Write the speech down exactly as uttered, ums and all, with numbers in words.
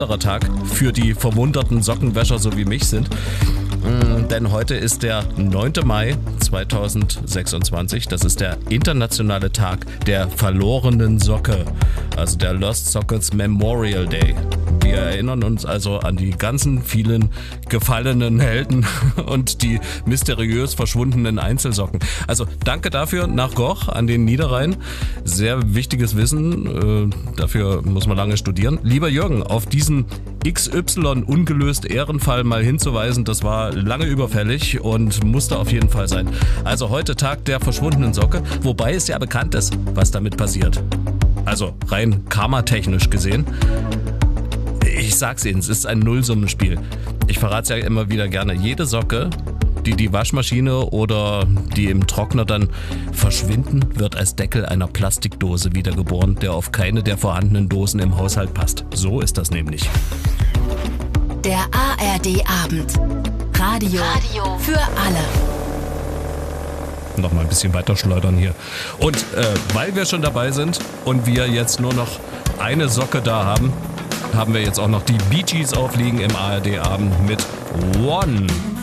Tag für die verwunderten Sockenwäscher, so wie mich sind. Denn heute ist der neunte Mai zweitausendsechsundzwanzig. Das ist der internationale Tag der verlorenen Socke, also der Lost Sockets Memorial Day. Wir erinnern uns also an die ganzen vielen gefallenen Helden und die mysteriös verschwundenen Einzelsocken. Also danke dafür nach Goch an den Niederrhein. Sehr wichtiges Wissen, dafür muss man lange studieren. Lieber Jürgen, auf diesen X Y ungelöst Ehrenfall mal hinzuweisen, das war lange überfällig und musste auf jeden Fall sein. Also heute Tag der verschwundenen Socke, wobei es ja bekannt ist, was damit passiert. Also rein karmatechnisch gesehen. Ich sag's Ihnen, es ist ein Nullsummenspiel. Ich verrate es ja immer wieder gerne. Jede Socke, die die Waschmaschine oder die im Trockner dann verschwinden, wird als Deckel einer Plastikdose wiedergeboren, der auf keine der vorhandenen Dosen im Haushalt passt. So ist das nämlich. Der A R D-Abend. Radio, Radio für alle. Noch mal ein bisschen weiter schleudern hier. Und äh, weil wir schon dabei sind und wir jetzt nur noch eine Socke da haben, haben wir jetzt auch noch die Bee Gees aufliegen im A R D-Abend mit One.